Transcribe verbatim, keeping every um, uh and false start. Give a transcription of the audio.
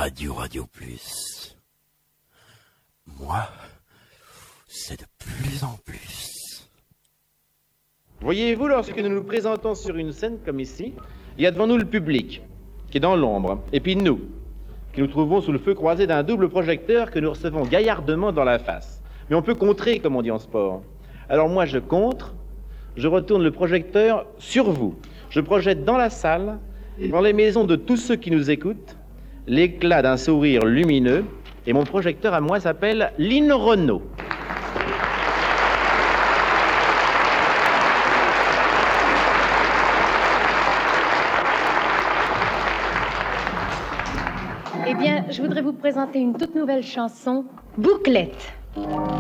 Radio Radio Plus. Moi, c'est de plus en plus. Voyez-vous, lorsque nous nous présentons sur une scène comme ici, il y a devant nous le public, qui est dans l'ombre, et puis nous, qui nous trouvons sous le feu croisé d'un double projecteur que nous recevons gaillardement dans la face. Mais on peut contrer, comme on dit en sport. Alors moi, je contre, je retourne le projecteur sur vous. Je projette dans la salle, dans les maisons de tous ceux qui nous écoutent, l'éclat d'un sourire lumineux, et mon projecteur à moi s'appelle Lynn Renault. Eh bien, je voudrais vous présenter une toute nouvelle chanson, Bouclette.